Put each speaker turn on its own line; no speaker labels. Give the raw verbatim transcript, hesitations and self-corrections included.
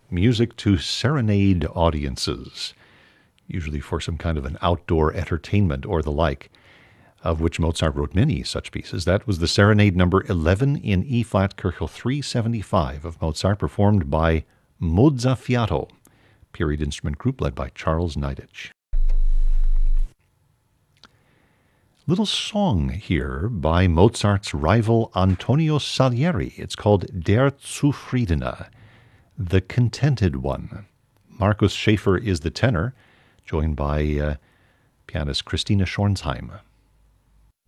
music to serenade audiences, usually for some kind of an outdoor entertainment or the like, of which Mozart wrote many such pieces. That was the Serenade number eleven in E-flat, Köchel three seventy-five of Mozart, performed by Mozzafiato, period instrument group led by Charles Neidich. Little song here by Mozart's rival Antonio Salieri. It's called Der Zufriedene, the Contented One. Markus Schäfer is the tenor, joined by uh, pianist Christina Schornsheim.